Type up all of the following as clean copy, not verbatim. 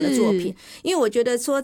的作品，因为我觉得说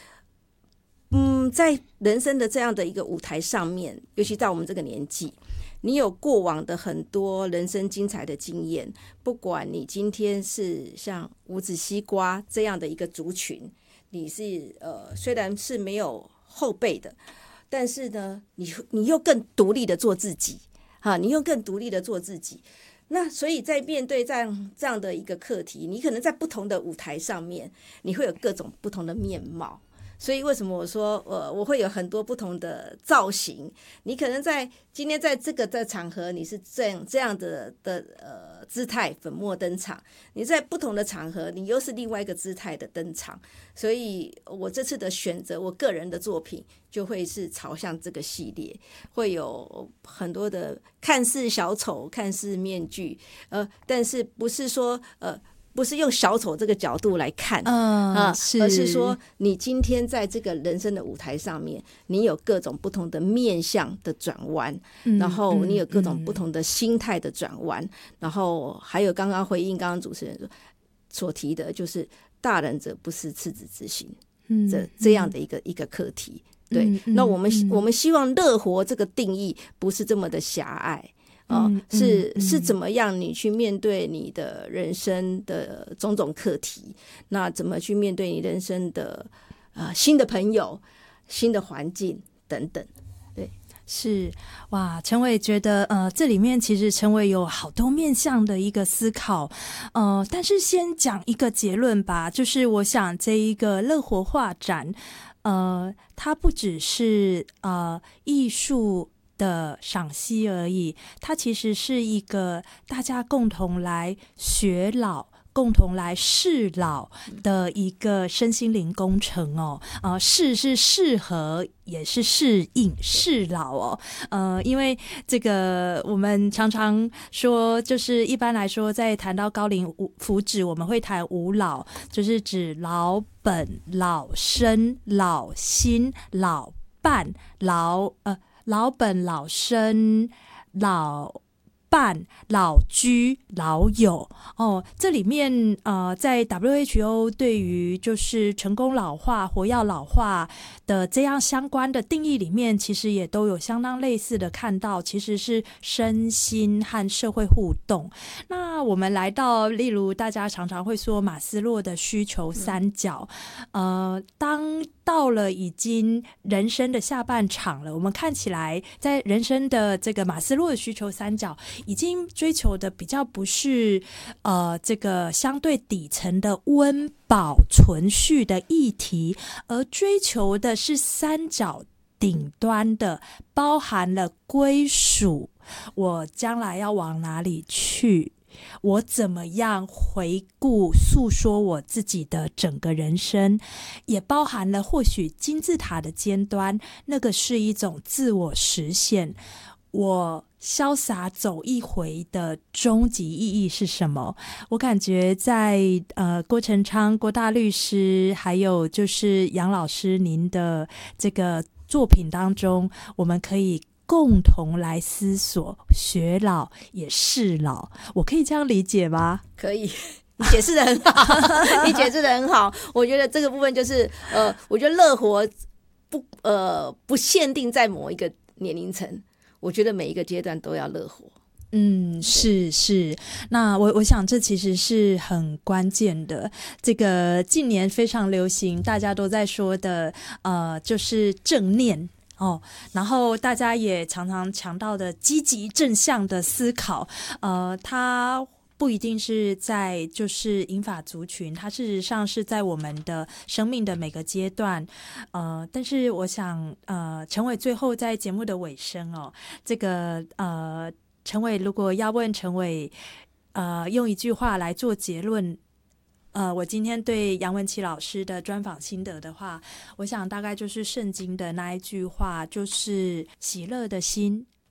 在人生的这样的一个舞台上面，尤其在我们这个年纪，你有过往的很多人生精彩的经验，不管你今天是像五子西瓜这样的一个族群，你是虽然是没有后辈的，但是呢，你又更独立的做自己啊，你又更独立的做自己。那所以在面对这样的一个课题，你可能在不同的舞台上面，你会有各种不同的面貌。所以为什么我说我会有很多不同的造型？你可能今天在这个的场合，你是这样的姿态粉墨登场；你在不同的场合，你又是另外一个姿态的登场。所以我这次的选择，我个人的作品就会是朝向这个系列，会有很多的看似小丑、看似面具，但是不是说不是用小丑这个角度来看，而是说你今天在这个人生的舞台上面，你有各种不同的面向的转弯，然后你有各种不同的心态的转弯，然后还有刚刚回应刚刚主持人所提的，就是大人者不是赤子之心，这样的一个课题。对，那我们希望乐活这个定义不是这么的狭隘。是怎么样你去面对你的人生的种种课题，那怎么去面对你人生的新的朋友、新的环境等等。对， 是哇，陈伟觉得这里面其实陈伟有好多面向的一个思考，但是先讲一个结论吧，就是我想这一个乐活画展，它不只是艺术的赏析而已，它其实是一个大家共同来学老、共同来适老的一个身心灵工程哦。适是适合，也是适应适老哦。因为这个我们常常说，就是一般来说，在谈到高龄福祉，我们会谈五老，就是指老本、老生、老心、老伴、老本、老生、老伴、老居、老友哦。这里面在 WHO 对于就是成功老化、活跃老化的这样相关的定义里面，其实也都有相当类似的看到，其实是身心和社会互动。那我们来到例如大家常常会说马斯洛的需求三角，当到了已经人生的下半场了，我们看起来在人生的这个马斯洛的需求三角已经追求的比较不是这个相对底层的温饱存续的议题，而追求的是三角顶端的包含了归属，我将来要往哪里去，我怎么样回顾诉说我自己的整个人生，也包含了或许金字塔的尖端，那个是一种自我实现，我潇洒走一回的终极意义是什么？我感觉在郭成昌郭大律师还有就是杨老师您的这个作品当中，我们可以共同来思索，学老也是老，我可以这样理解吗？ 可以，你解释的很好，你解释的很好。我觉得这个部分就是我觉得乐活不限定在某一个年龄层，我觉得每一个阶段都要乐活。 是，那我想这其实是很关键的。这个近年非常流行，大家都在说的就是正念哦，然后大家也常常强调的积极正向的思考，它不一定是在就是银发族群，它事实上是在我们的生命的每个阶段。但是我想陈伟最后在节目的尾声哦，这个陈伟如果要问陈伟用一句话来做结论，我今天对杨文琪老师的专访心得的话，我想大概就是圣经的那一句话，就是喜乐的心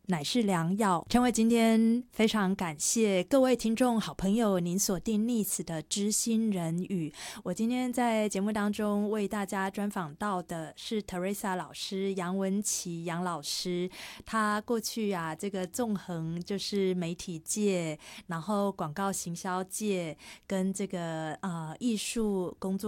乃是良药。陈伟今天非常感谢各位听众好朋友，您锁定 Nice 的知心人语。我今天在节目当中为大家专访到的是 Teresa 老师，杨文琪杨老师。他过去啊，这个纵横就是媒体界，然后广告行销界跟这个艺术工作